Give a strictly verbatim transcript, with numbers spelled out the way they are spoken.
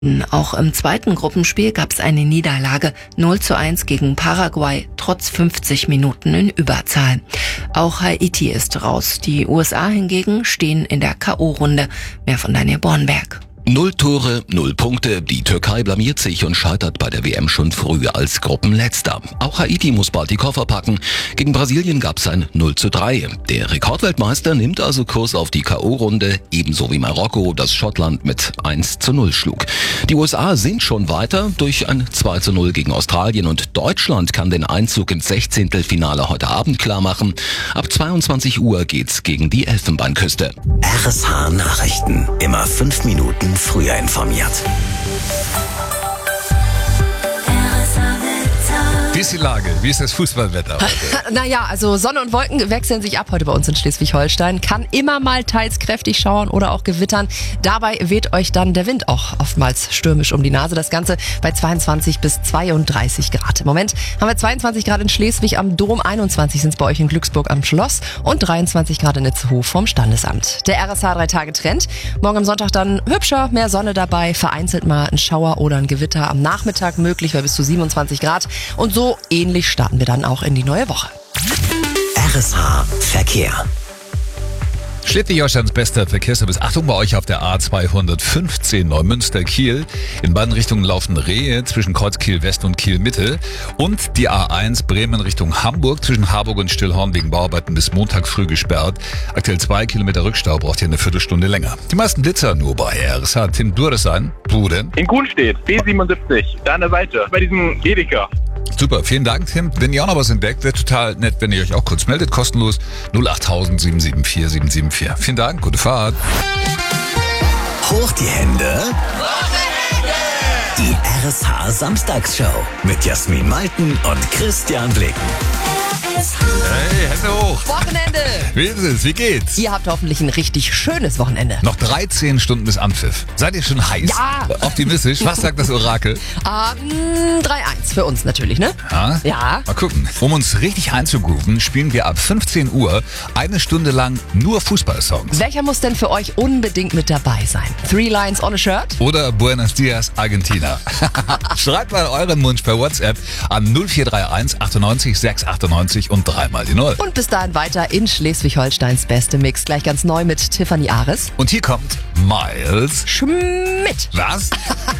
Auch im zweiten Gruppenspiel gab es eine Niederlage, null zu eins gegen Paraguay, trotz fünfzig Minuten in Überzahl. Auch Haiti ist raus. Die U S A hingegen stehen in der K O-Runde. Mehr von Daniel Bornberg. Null Tore, null Punkte. Die Türkei blamiert sich und scheitert bei der W M schon früh als Gruppenletzter. Auch Haiti muss bald die Koffer packen. Gegen Brasilien gab es ein null zu drei. Der Rekordweltmeister nimmt also Kurs auf die K O-Runde, ebenso wie Marokko, das Schottland mit eins zu null schlug. Die U S A sind schon weiter durch ein zwei zu null gegen Australien und Deutschland kann den Einzug ins Sechzehntelfinale heute Abend klar machen. Ab zweiundzwanzig Uhr geht's gegen die Elfenbeinküste. R S H Nachrichten. Immer fünf Minuten früher informiert. Wie ist die Lage? Wie ist das Fußballwetter heute? Naja, also Sonne und Wolken wechseln sich ab heute bei uns in Schleswig-Holstein. Kann immer mal teils kräftig schauern oder auch gewittern. Dabei weht euch dann der Wind auch oftmals stürmisch um die Nase. Das Ganze bei zweiundzwanzig bis zweiunddreißig Grad. Im Moment haben wir zweiundzwanzig Grad in Schleswig am Dom, einundzwanzig sind es bei euch in Glücksburg am Schloss und dreiundzwanzig Grad in Itzehoe vom Standesamt. Der R S H drei Tage Trend. Morgen am Sonntag dann hübscher, mehr Sonne dabei, vereinzelt mal ein Schauer oder ein Gewitter am Nachmittag möglich bei bis zu siebenundzwanzig Grad. Und so ähnlich starten wir dann auch in die neue Woche. R S H Verkehr. Schleswig-Holsteins bester Verkehrsservice. Achtung bei euch auf der A zweihundertfünfzehn Neumünster-Kiel. In beiden Richtungen laufen Rehe zwischen Kreuz Kiel West und Kiel Mitte. Und die A eins Bremen Richtung Hamburg zwischen Harburg und Stillhorn wegen Bauarbeiten bis Montag früh gesperrt. Aktuell zwei Kilometer Rückstau, braucht ihr eine Viertelstunde länger. Die meisten Blitzer nur bei R S H. Tim Duresan, Bruden. In Kuhn steht B siebenundsiebzig, da an der Seite, bei diesem Edeka. Super, vielen Dank, Tim. Wenn ihr auch noch was entdeckt, wäre total nett, wenn ihr euch auch kurz meldet. Kostenlos null acht tausend sieben sieben vier sieben sieben vier. Vielen Dank, gute Fahrt. Hoch die Hände. Die R S H Samstagsshow mit Jasmin Malten und Christian Blicken. Hey, Hände hoch. Wochenende! Wie ist es? Wie geht's? Ihr habt hoffentlich ein richtig schönes Wochenende. Noch dreizehn Stunden bis Anpfiff. Seid ihr schon heiß? Ja. Optimistisch? Was sagt das Orakel? Ähm, drei eins für uns natürlich, ne? Ja? Ja. Mal gucken. Um uns richtig einzugrooven, spielen wir ab fünfzehn Uhr eine Stunde lang nur Fußballsongs. Welcher muss denn für euch unbedingt mit dabei sein? Three Lines on a Shirt? Oder Buenos Dias, Argentina. Schreibt mal euren Wunsch per WhatsApp an null vier drei eins achtundneunzig sechs achtundneunzig und dreimal die Null. Und bis dahin weiter in Schleswig-Holsteins beste Mix. Gleich ganz neu mit Tiffany Ares. Und hier kommt Miles Schmidt. Was?